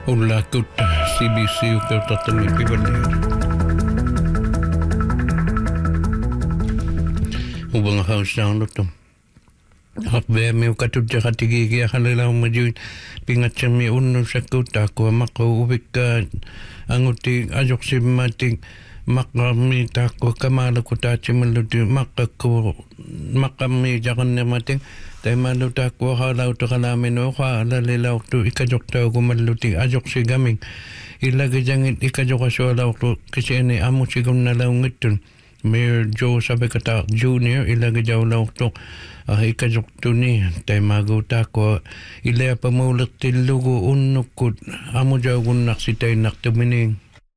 Ullakut CBC upeuttaminen pivalier. Ubang hausang luto. Hakbe mi ukatut jakatigi kia halila umajuit pingatsami unnu sakuta ko mako ubika anguti ajoksimati makami tako kamala ko tachimaluti makako makami jakanne mating tay maluta ko halau to kalamin o halalila to ikajokta ko maluti ajoksigaming ilagi jangit ikajokaswala to kasi ni amusigam na laungitun Mayor Joe Sabekata Jr. ilagi jaw law to ikajok to ni tay maguta ko ilaya pamulat tilugo unukod amo jaw gunak si tay naktumining.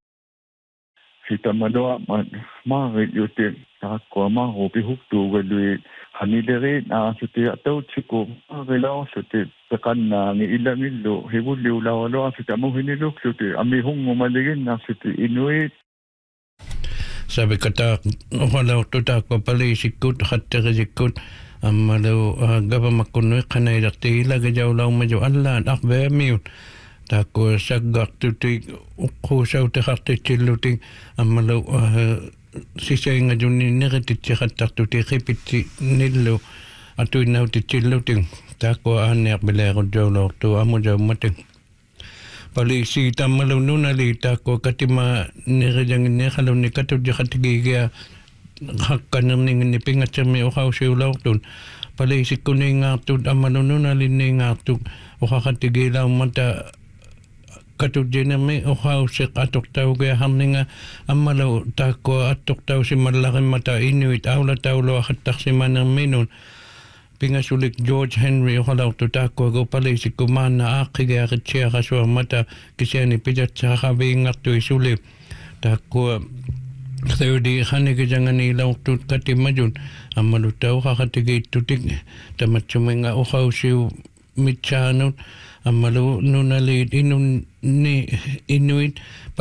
Kita madoa marit yote ako mahopi huktu gadui hanidere na suti atau chiko agelaw suti tekan na ni ilamilo hibuliw lawalo suti mo hinilok suti amihong maligin na suti inuit. Sabi kata wala to ta ko pali sikut hatta sikut amalo gaba makuno kanay dakti ilagi jaw law majo allan akbe miut tako sagak tuti ukho saw te kharte chiluti amalo sisay nga juni negatit hatta tuti khipiti nillo atu nauti chiluti tako anek belero jaw law to amo jaw mating pali si tamalo nuna lita ko katima nirejang ni khalo ni katut jakatigiya hakkanam ni pingatsami o hausi ulawtun pali si kuning atut amalo nuna lining atut o hakatigilaw mata katut jenami o hausi atok tau kaya hamninga amalo tako atok tau si malaking mata inuit awla taulo hatak si manang minun Pingasulik George Henry halaw to tako go pala si kumana akige akitsya kaswa mata kisya ni pijat sa kabingat to isulip tako 30 hanige jangan ilaw to katimajun amalutaw kakatigay tutig tamat suminga ukaw si mitsanot amalo nunalid inun ni inuit